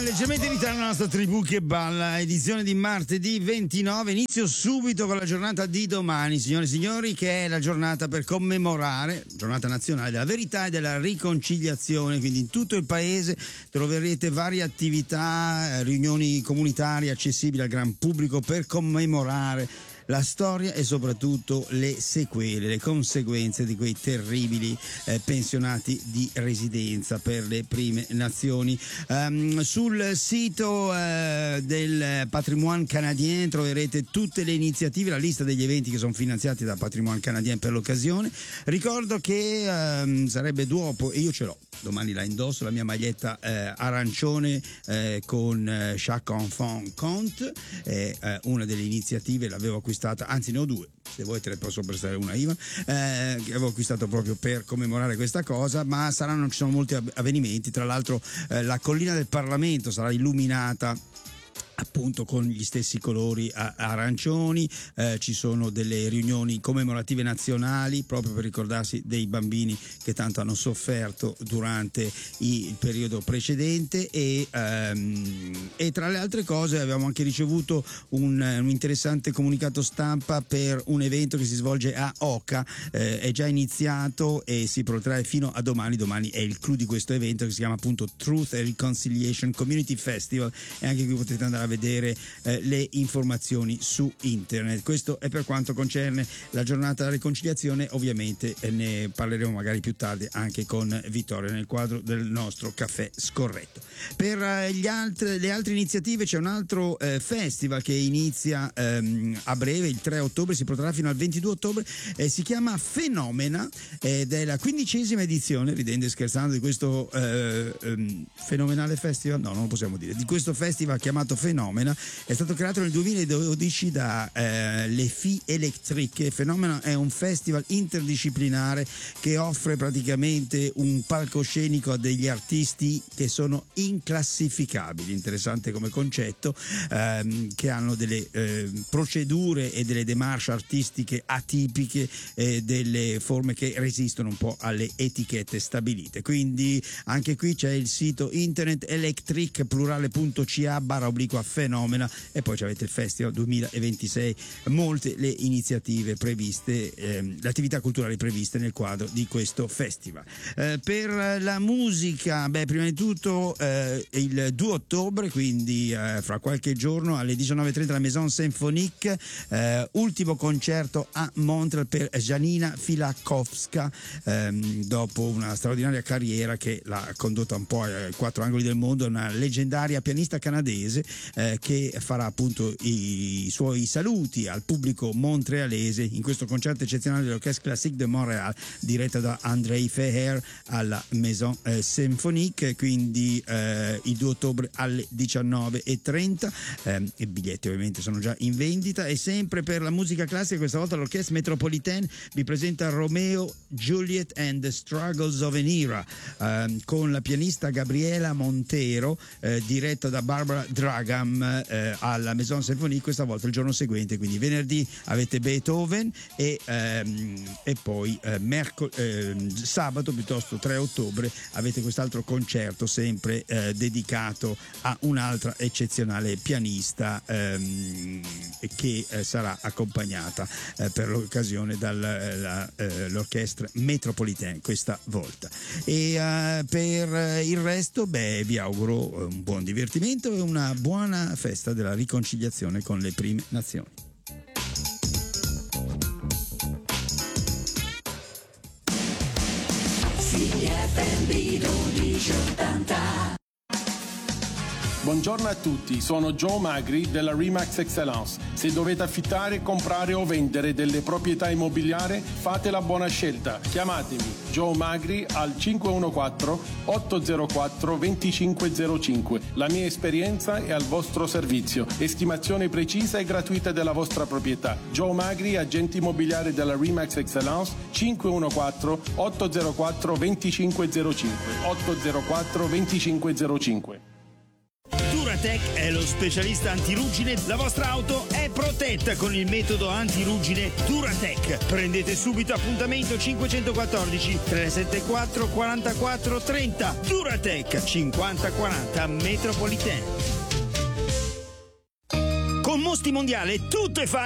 leggermente in ritardo la nostra tribù che balla, edizione di martedì 29. Inizio subito con la giornata di domani, signore e signori, che è la giornata per commemorare, giornata nazionale della verità e della riconciliazione. Quindi in tutto il paese troverete varie attività, riunioni comunitarie accessibili al gran pubblico per commemorare la storia e soprattutto le sequele, le conseguenze di quei terribili pensionati di residenza per le prime nazioni. Sul sito del Patrimoine Canadien troverete tutte le iniziative, la lista degli eventi che sono finanziati da Patrimoine Canadien per l'occasione. Ricordo che sarebbe dopo, e io ce l'ho, domani la indosso, la mia maglietta arancione con Chaque Enfant Compte, è una delle iniziative, l'avevo acquistata, anzi ne ho due, se vuoi te ne posso prestare una, Ivan, che avevo acquistato proprio per commemorare questa cosa. Ma ci sono molti avvenimenti, tra l'altro la collina del Parlamento sarà illuminata appunto con gli stessi colori arancioni, ci sono delle riunioni commemorative nazionali proprio per ricordarsi dei bambini che tanto hanno sofferto durante il periodo precedente e tra le altre cose abbiamo anche ricevuto un interessante comunicato stampa per un evento che si svolge a Oca, è già iniziato e si protrae fino a domani. Domani è il clou di questo evento che si chiama appunto Truth and Reconciliation Community Festival, e anche qui potete andare a vedere le informazioni su internet. Questo è per quanto concerne la giornata della riconciliazione. Ovviamente ne parleremo magari più tardi anche con Vittorio nel quadro del nostro caffè scorretto. Per le altre iniziative c'è un altro festival che inizia a breve, il 3 ottobre, si protrarrà fino al 22 ottobre, si chiama Fenomena ed è la 15ª edizione, ridendo e scherzando, di questo fenomenale festival, no, non lo possiamo dire, di questo festival chiamato Fenomena. È stato creato nel 2012 da Le Filles Electriques. Fenomena è un festival interdisciplinare che offre praticamente un palcoscenico a degli artisti che sono inclassificabili, interessante come concetto, che hanno delle procedure e delle démarche artistiche atipiche, delle forme che resistono un po' alle etichette stabilite. Quindi anche qui c'è il sito internet electric.ca/Fenomena, e poi avete il Festival 2026, molte le iniziative previste, le attività culturali previste nel quadro di questo festival. Per la musica, prima di tutto il 2 ottobre, quindi fra qualche giorno alle 19:30 la Maison Symphonique, ultimo concerto a Montreal per Janina Filakowska, dopo una straordinaria carriera che l'ha condotta un po' ai quattro angoli del mondo, una leggendaria pianista canadese che farà appunto i suoi saluti al pubblico montrealese in questo concerto eccezionale dell'Orchestre Classique de Montréal, diretta da Andrei Feher alla Maison Symphonique, quindi il 2 ottobre alle 19:30. I biglietti ovviamente sono già in vendita. E sempre per la musica classica, questa volta l'Orchestre Métropolitaine vi presenta Romeo, Juliet and the Struggles of an Era, con la pianista Gabriela Montero, diretta da Barbara Dragam, alla Maison Symphonique, questa volta il giorno seguente, quindi venerdì avete Beethoven e poi sabato, piuttosto 3 ottobre, avete quest'altro concerto sempre dedicato a un'altra eccezionale pianista che sarà accompagnata per l'occasione dall'Orchestre Métropolitaine questa volta. E per il resto vi auguro un buon divertimento e una buona festa della riconciliazione con le prime nazioni. CFM 1280. Buongiorno a tutti, sono Joe Magri della Remax Excellence. Se dovete affittare, comprare o vendere delle proprietà immobiliari, fate la buona scelta. Chiamatemi Joe Magri al 514-804-2505. La mia esperienza è al vostro servizio. Estimazione precisa e gratuita della vostra proprietà. Joe Magri, agente immobiliare della Remax Excellence, 514-804-2505. 804-2505. Duratec è lo specialista antiruggine. La vostra auto è protetta con il metodo antiruggine Duratec. Prendete subito appuntamento 514 374 44 30. Duratec 5040 Metropolitan. Con Mosti Mondiale tutto è facile.